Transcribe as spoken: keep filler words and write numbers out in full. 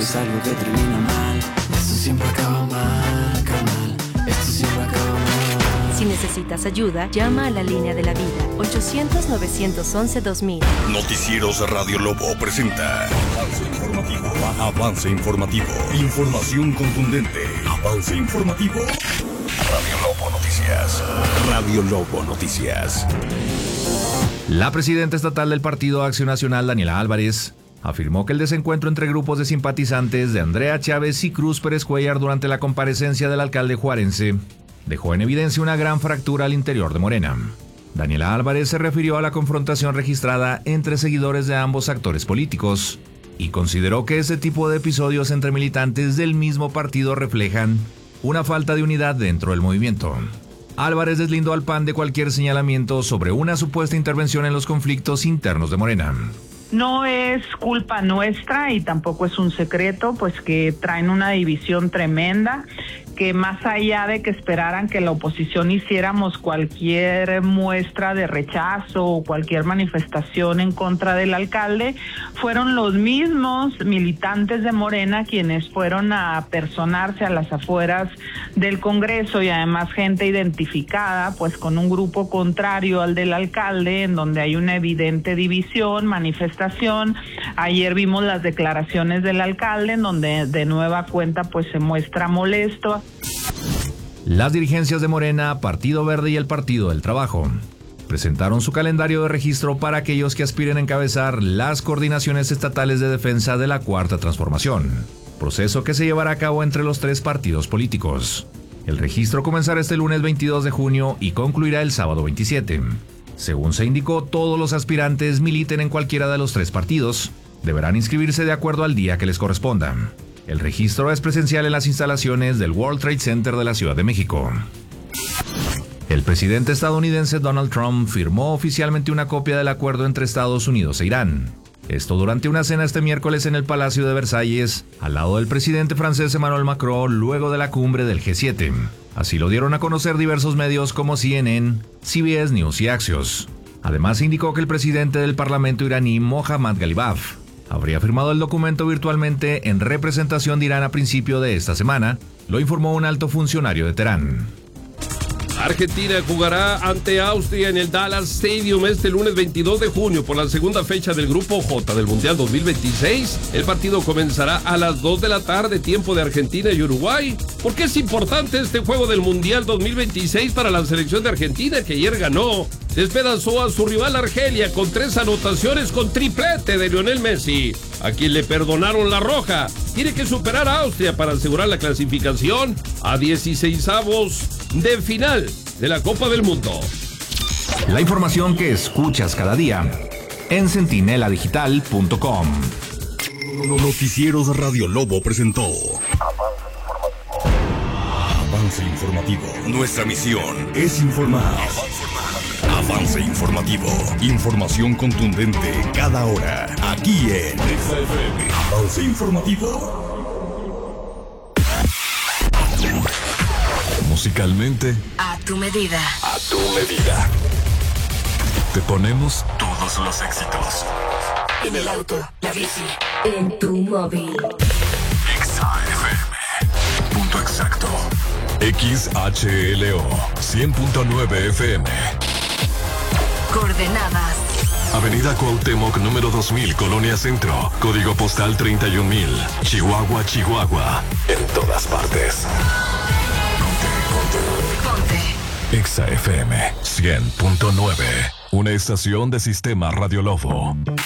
es algo que termina mal. Esto siempre acaba mal, carnal. Esto siempre acaba mal. Si necesitas ayuda, llama a la línea de la vida, ochocientos, novecientos once, dos mil. Noticieros Radio Lobo presenta Avance Informativo. Avance Informativo. Información contundente. Avance Informativo. Radio Lobo Noticias. Radio Lobo Noticias. La presidenta estatal del Partido Acción Nacional, Daniela Álvarez, afirmó que el desencuentro entre grupos de simpatizantes de Andrea Chávez y Cruz Pérez Cuellar durante la comparecencia del alcalde juarense dejó en evidencia una gran fractura al interior de Morena. Daniela Álvarez se refirió a la confrontación registrada entre seguidores de ambos actores políticos y consideró que ese tipo de episodios entre militantes del mismo partido reflejan una falta de unidad dentro del movimiento. Álvarez deslindó al P A N de cualquier señalamiento sobre una supuesta intervención en los conflictos internos de Morena. No es culpa nuestra y tampoco es un secreto, pues que traen una división tremenda, que más allá de que esperaran que la oposición hiciéramos cualquier muestra de rechazo o cualquier manifestación en contra del alcalde, fueron los mismos militantes de Morena quienes fueron a personarse a las afueras del Congreso, y además gente identificada pues con un grupo contrario al del alcalde, en donde hay una evidente división, manifestación. Ayer vimos las declaraciones del alcalde, en donde de nueva cuenta pues se muestra molesto. Las dirigencias de Morena, Partido Verde y el Partido del Trabajo presentaron su calendario de registro para aquellos que aspiren a encabezar las coordinaciones estatales de defensa de la Cuarta Transformación, proceso que se llevará a cabo entre los tres partidos políticos. El registro comenzará este lunes veintidós de junio y concluirá el sábado veintisiete. Según se indicó, todos los aspirantes militen en cualquiera de los tres partidos deberán inscribirse de acuerdo al día que les corresponda. El registro es presencial en las instalaciones del World Trade Center de la Ciudad de México. El presidente estadounidense Donald Trump firmó oficialmente una copia del acuerdo entre Estados Unidos e Irán. Esto durante una cena este miércoles en el Palacio de Versalles, al lado del presidente francés Emmanuel Macron, luego de la cumbre del G siete. Así lo dieron a conocer diversos medios como C N N, C B S News y Axios. Además, se indicó que el presidente del Parlamento iraní, Mohammad Ghalibaf, habría firmado el documento virtualmente en representación de Irán a principio de esta semana, lo informó un alto funcionario de Teherán. Argentina jugará ante Austria en el Dallas Stadium este lunes veintidós de junio por la segunda fecha del Grupo J del Mundial dos mil veintiséis. El partido comenzará a las dos de la tarde, tiempo de Argentina y Uruguay. ¿Por qué es importante este juego del Mundial dos mil veintiséis para la selección de Argentina, que ayer ganó? Despedazó a su rival Argelia con tres anotaciones con triplete de Lionel Messi, a quien le perdonaron la roja. Tiene que superar a Austria para asegurar la clasificación a dieciseisavos de final de la Copa del Mundo. La información que escuchas cada día en centinela digital punto com. Noticieros Radio Lobo presentó Avance Informativo. Nuestra misión es informar. Avance Informativo. Información contundente cada hora. Aquí en Avance Informativo. Musicalmente, A tu medida. a tu medida. Te ponemos todos los éxitos. En el auto, la bici, en tu móvil. X A F M. Punto exacto. X H L O. cien punto nueve F M. Coordenadas. Avenida Cuauhtémoc, número dos mil, Colonia Centro. Código postal treinta y un mil. Chihuahua, Chihuahua. En todas partes. Ponte. Exa F M cien punto nueve. Una estación de Sistema Radio Lobo.